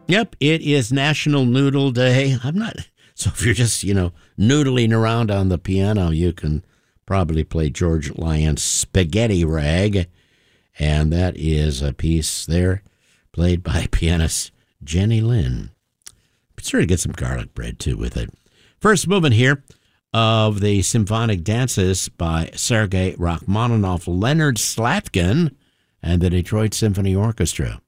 Yep, it is National Noodle Day. So if you're just, noodling around on the piano, you can probably play George Lyon's Spaghetti Rag. And that is a piece there played by pianist Jenny Lynn. Be sure to get some garlic bread, too, with it. First movement here of the Symphonic Dances by Sergei Rachmaninoff, Leonard Slatkin, and the Detroit Symphony Orchestra.